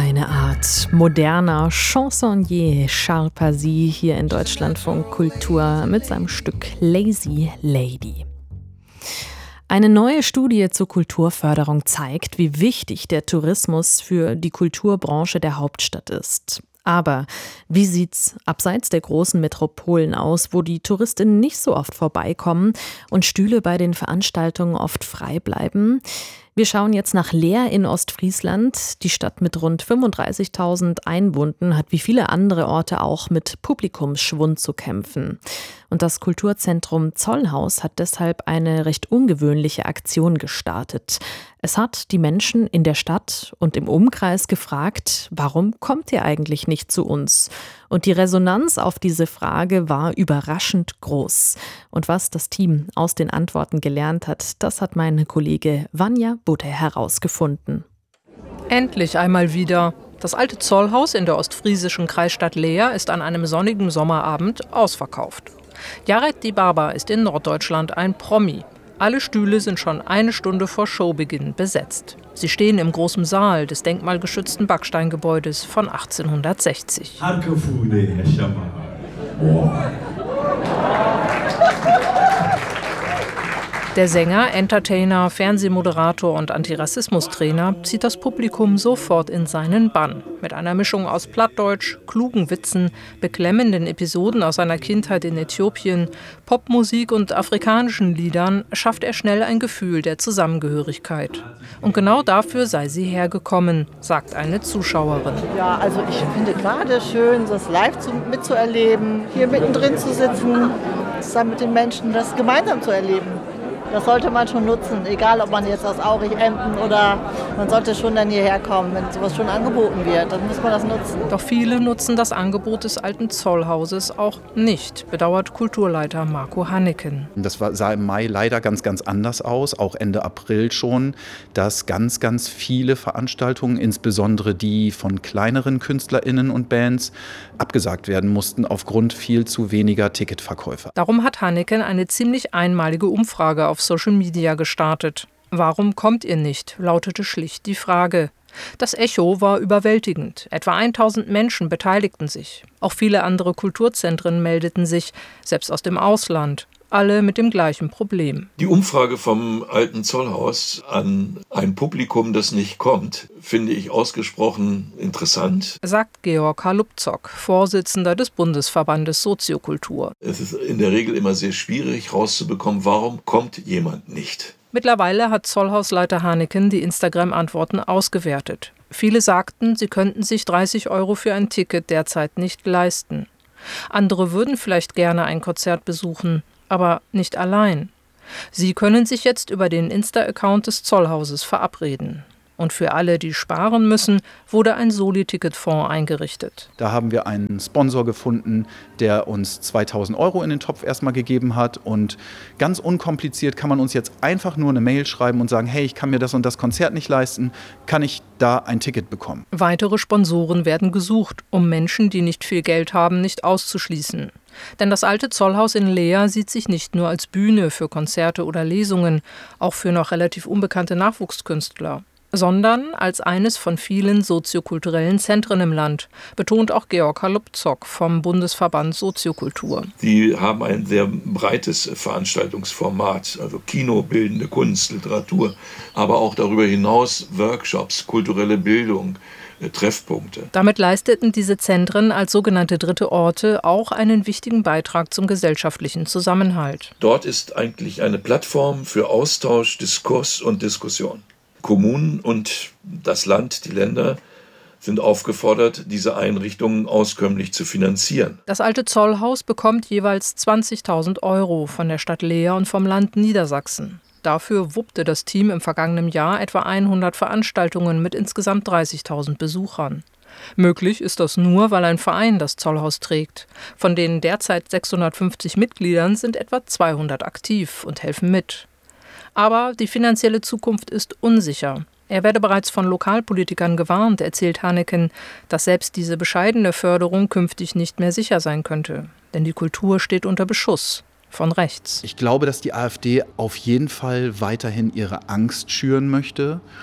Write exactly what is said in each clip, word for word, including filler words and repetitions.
Eine Art moderner Chansonnier, Charles Pazy, hier in Deutschlandfunk Kultur mit seinem Stück Lazy Lady. Eine neue Studie zur Kulturförderung zeigt, wie wichtig der Tourismus für die Kulturbranche der Hauptstadt ist. Aber wie sieht's abseits der großen Metropolen aus, wo die Touristinnen nicht so oft vorbeikommen und Stühle bei den Veranstaltungen oft frei bleiben? Wir schauen jetzt nach Leer in Ostfriesland. Die Stadt mit rund fünfunddreißigtausend Einwohnern hat wie viele andere Orte auch mit Publikumsschwund zu kämpfen. Und das Kulturzentrum Zollhaus hat deshalb eine recht ungewöhnliche Aktion gestartet. Es hat die Menschen in der Stadt und im Umkreis gefragt, warum kommt ihr eigentlich nicht zu uns? Und die Resonanz auf diese Frage war überraschend groß. Und was das Team aus den Antworten gelernt hat, das hat meine Kollege Vanja Butte herausgefunden. Endlich einmal wieder. Das alte Zollhaus in der ostfriesischen Kreisstadt Leer ist an einem sonnigen Sommerabend ausverkauft. Jared Di Barba ist in Norddeutschland ein Promi. Alle Stühle sind schon eine Stunde vor Showbeginn besetzt. Sie stehen im großen Saal des denkmalgeschützten Backsteingebäudes von achtzehnhundertsechzig. Der Sänger, Entertainer, Fernsehmoderator und Antirassismustrainer zieht das Publikum sofort in seinen Bann. Mit einer Mischung aus Plattdeutsch, klugen Witzen, beklemmenden Episoden aus seiner Kindheit in Äthiopien, Popmusik und afrikanischen Liedern schafft er schnell ein Gefühl der Zusammengehörigkeit. Und genau dafür sei sie hergekommen, sagt eine Zuschauerin. Ja, also ich finde gerade schön, das live zu, mitzuerleben, hier mittendrin zu sitzen, zusammen mit den Menschen das gemeinsam zu erleben. Das sollte man schon nutzen, egal ob man jetzt aus Aurich, Emden oder man sollte schon dann hierher kommen, wenn sowas schon angeboten wird, dann muss man das nutzen. Doch viele nutzen das Angebot des alten Zollhauses auch nicht, bedauert Kulturleiter Marco Hanneken. Das war, sah im Mai leider ganz, ganz anders aus, auch Ende April schon, dass ganz, ganz viele Veranstaltungen, insbesondere die von kleineren KünstlerInnen und Bands, abgesagt werden mussten aufgrund viel zu weniger Ticketverkäufer. Darum hat Hanneken eine ziemlich einmalige Umfrage auf Social Media gestartet. Warum kommt ihr nicht? Lautete schlicht die Frage. Das Echo war überwältigend. Etwa tausend Menschen beteiligten sich. Auch viele andere Kulturzentren meldeten sich, selbst aus dem Ausland. Alle mit dem gleichen Problem. Die Umfrage vom alten Zollhaus an ein Publikum, das nicht kommt, finde ich ausgesprochen interessant, sagt Georg Halupzok, Vorsitzender des Bundesverbandes Soziokultur. Es ist in der Regel immer sehr schwierig rauszubekommen, warum kommt jemand nicht. Mittlerweile hat Zollhausleiter Hanneken die Instagram-Antworten ausgewertet. Viele sagten, sie könnten sich dreißig Euro für ein Ticket derzeit nicht leisten. Andere würden vielleicht gerne ein Konzert besuchen, aber nicht allein. Sie können sich jetzt über den Insta-Account des Zollhauses verabreden. Und für alle, die sparen müssen, wurde ein Soli-Ticket-Fonds eingerichtet. Da haben wir einen Sponsor gefunden, der uns zweitausend Euro in den Topf erstmal gegeben hat. Und ganz unkompliziert kann man uns jetzt einfach nur eine Mail schreiben und sagen, hey, ich kann mir das und das Konzert nicht leisten, kann ich da ein Ticket bekommen? Weitere Sponsoren werden gesucht, um Menschen, die nicht viel Geld haben, nicht auszuschließen. Denn das alte Zollhaus in Leer sieht sich nicht nur als Bühne für Konzerte oder Lesungen, auch für noch relativ unbekannte Nachwuchskünstler, sondern als eines von vielen soziokulturellen Zentren im Land, betont auch Georg Halupzok vom Bundesverband Soziokultur. Sie haben ein sehr breites Veranstaltungsformat, also Kino, bildende Kunst, Literatur, aber auch darüber hinaus Workshops, kulturelle Bildung, Treffpunkte. Damit leisteten diese Zentren als sogenannte dritte Orte auch einen wichtigen Beitrag zum gesellschaftlichen Zusammenhalt. Dort ist eigentlich eine Plattform für Austausch, Diskurs und Diskussion. Kommunen und das Land, die Länder, sind aufgefordert, diese Einrichtungen auskömmlich zu finanzieren. Das alte Zollhaus bekommt jeweils zwanzigtausend Euro von der Stadt Leer und vom Land Niedersachsen. Dafür wuppte das Team im vergangenen Jahr etwa hundert Veranstaltungen mit insgesamt dreißigtausend Besuchern. Möglich ist das nur, weil ein Verein das Zollhaus trägt. Von den derzeit sechshundertfünfzig Mitgliedern sind etwa zweihundert aktiv und helfen mit. Aber die finanzielle Zukunft ist unsicher. Er werde bereits von Lokalpolitikern gewarnt, erzählt Hanneken, dass selbst diese bescheidene Förderung künftig nicht mehr sicher sein könnte. Denn die Kultur steht unter Beschuss. Von rechts. Ich glaube, dass die AfD auf jeden Fall weiterhin ihre Angst schüren möchte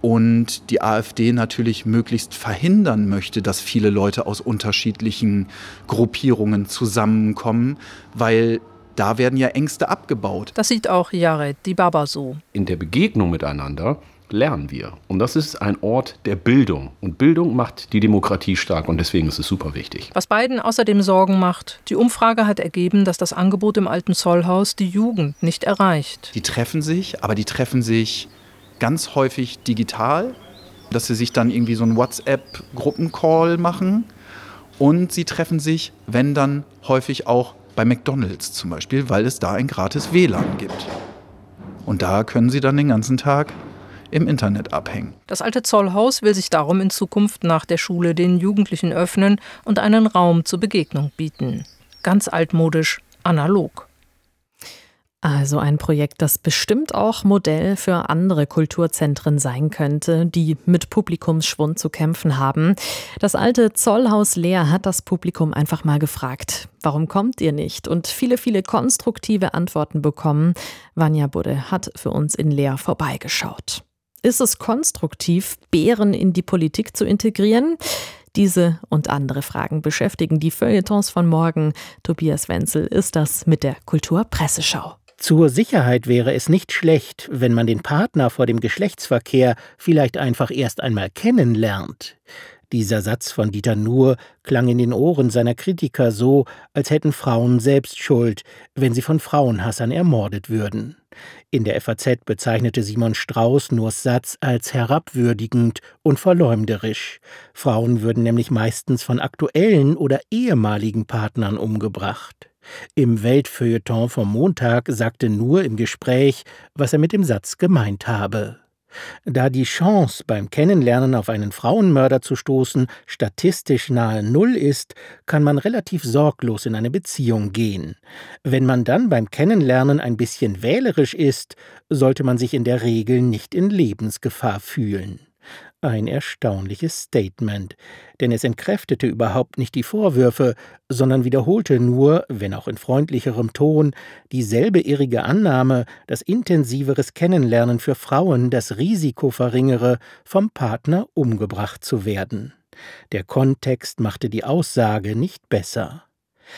und die AfD natürlich möglichst verhindern möchte, dass viele Leute aus unterschiedlichen Gruppierungen zusammenkommen, weil da werden ja Ängste abgebaut. Das sieht auch Yared Dibaba so. In der Begegnung miteinander lernen wir. Und das ist ein Ort der Bildung. Und Bildung macht die Demokratie stark und deswegen ist es super wichtig. Was beiden außerdem Sorgen macht, die Umfrage hat ergeben, dass das Angebot im alten Zollhaus die Jugend nicht erreicht. Die treffen sich, aber die treffen sich ganz häufig digital, dass sie sich dann irgendwie so einen WhatsApp-Gruppencall machen. Und sie treffen sich, wenn dann häufig auch bei McDonald's zum Beispiel, weil es da ein gratis W L A N gibt. Und da können sie dann den ganzen Tag im Internet abhängen. Das alte Zollhaus will sich darum in Zukunft nach der Schule den Jugendlichen öffnen und einen Raum zur Begegnung bieten. Ganz altmodisch, analog. Also ein Projekt, das bestimmt auch Modell für andere Kulturzentren sein könnte, die mit Publikumsschwund zu kämpfen haben. Das alte Zollhaus Leer hat das Publikum einfach mal gefragt, warum kommt ihr nicht? Und viele, viele konstruktive Antworten bekommen. Vanja Budde hat für uns in Leer vorbeigeschaut. Ist es konstruktiv, Bären in die Politik zu integrieren? Diese und andere Fragen beschäftigen die Feuilletons von morgen. Tobias Wenzel ist das mit der Kulturpresseschau. Zur Sicherheit wäre es nicht schlecht, wenn man den Partner vor dem Geschlechtsverkehr vielleicht einfach erst einmal kennenlernt. Dieser Satz von Dieter Nuhr klang in den Ohren seiner Kritiker so, als hätten Frauen selbst Schuld, wenn sie von Frauenhassern ermordet würden. In der F A Z bezeichnete Simon Strauß Nuhrs Satz als herabwürdigend und verleumderisch. Frauen würden nämlich meistens von aktuellen oder ehemaligen Partnern umgebracht. Im Weltfeuilleton vom Montag sagte Nuhr im Gespräch, was er mit dem Satz gemeint habe. Da die Chance, beim Kennenlernen auf einen Frauenmörder zu stoßen, statistisch nahe Null ist, kann man relativ sorglos in eine Beziehung gehen. Wenn man dann beim Kennenlernen ein bisschen wählerisch ist, sollte man sich in der Regel nicht in Lebensgefahr fühlen. Ein erstaunliches Statement, denn es entkräftete überhaupt nicht die Vorwürfe, sondern wiederholte nur, wenn auch in freundlicherem Ton, dieselbe irrige Annahme, dass intensiveres Kennenlernen für Frauen das Risiko verringere, vom Partner umgebracht zu werden. Der Kontext machte die Aussage nicht besser.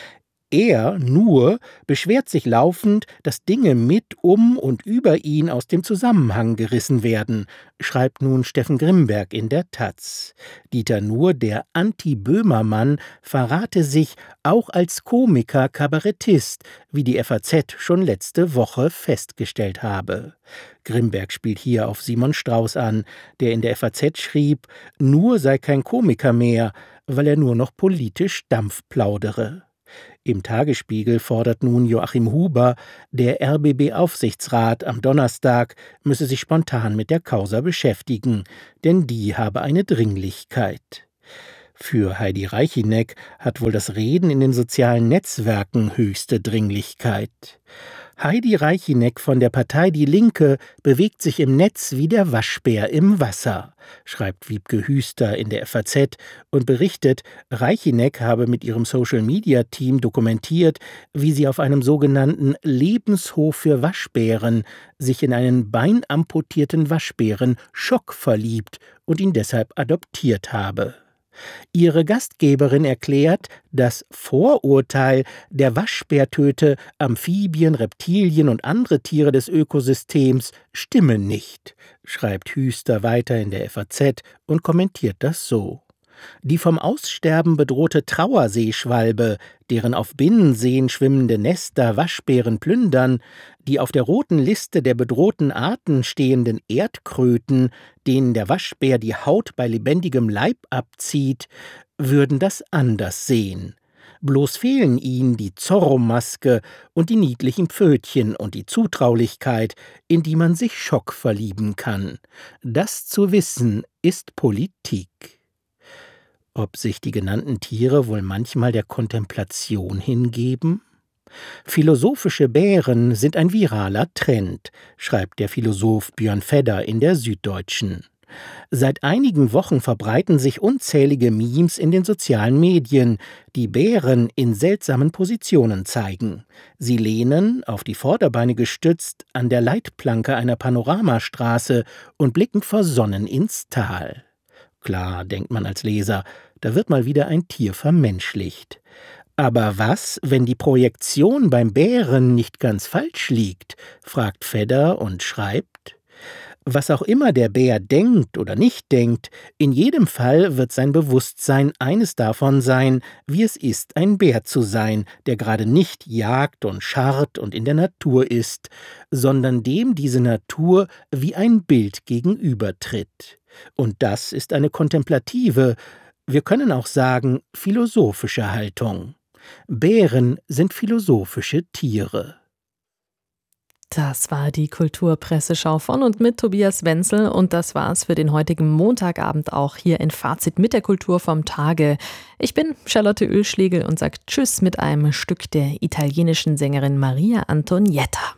Er, Nuhr, beschwert sich laufend, dass Dinge mit, um und über ihn aus dem Zusammenhang gerissen werden, schreibt nun Steffen Grimberg in der Taz. Dieter Nuhr, der Anti-Böhmermann, verrate sich auch als Komiker, Kabarettist, wie die F A Z schon letzte Woche festgestellt habe. Grimberg spielt hier auf Simon Strauß an, der in der F A Z schrieb, Nuhr sei kein Komiker mehr, weil er nur noch politisch Dampf plaudere. Im Tagesspiegel fordert nun Joachim Huber, der R B B-Aufsichtsrat, am Donnerstag müsse sich spontan mit der Causa beschäftigen, denn die habe eine Dringlichkeit. Für Heidi Reichineck hat wohl das Reden in den sozialen Netzwerken höchste Dringlichkeit. Heidi Reichineck von der Partei Die Linke bewegt sich im Netz wie der Waschbär im Wasser, schreibt Wiebke Hüster in der F A Z und berichtet, Reichineck habe mit ihrem Social-Media-Team dokumentiert, wie sie auf einem sogenannten Lebenshof für Waschbären sich in einen beinamputierten Waschbären Schock verliebt und ihn deshalb adoptiert habe. Ihre Gastgeberin erklärt, das Vorurteil, der Waschbär töte Amphibien, Reptilien und andere Tiere des Ökosystems, stimme nicht, schreibt Hüster weiter in der F A Z und kommentiert das so. Die vom Aussterben bedrohte Trauerseeschwalbe, deren auf Binnenseen schwimmende Nester Waschbären plündern, die auf der roten Liste der bedrohten Arten stehenden Erdkröten, denen der Waschbär die Haut bei lebendigem Leib abzieht, würden das anders sehen. Bloß fehlen ihnen die Zorro-Maske und die niedlichen Pfötchen und die Zutraulichkeit, in die man sich schockverlieben kann. Das zu wissen, ist Politik. Ob sich die genannten Tiere wohl manchmal der Kontemplation hingeben? Philosophische Bären sind ein viraler Trend, schreibt der Philosoph Björn Fedder in der Süddeutschen. Seit einigen Wochen verbreiten sich unzählige Memes in den sozialen Medien, die Bären in seltsamen Positionen zeigen. Sie lehnen, auf die Vorderbeine gestützt, an der Leitplanke einer Panoramastraße und blicken versonnen ins Tal. Klar, denkt man als Leser, da wird mal wieder ein Tier vermenschlicht. Aber was, wenn die Projektion beim Bären nicht ganz falsch liegt, fragt Fedder und schreibt: Was auch immer der Bär denkt oder nicht denkt, in jedem Fall wird sein Bewusstsein eines davon sein, wie es ist, ein Bär zu sein, der gerade nicht jagt und scharrt und in der Natur ist, sondern dem diese Natur wie ein Bild gegenübertritt. Und das ist eine kontemplative, wir können auch sagen philosophische Haltung. Bären sind philosophische Tiere. Das war die Kulturpresseschau von und mit Tobias Wenzel und das war's für den heutigen Montagabend auch hier in Fazit mit der Kultur vom Tage. Ich bin Charlotte Oehlschlegel und sage Tschüss mit einem Stück der italienischen Sängerin Maria Antonietta.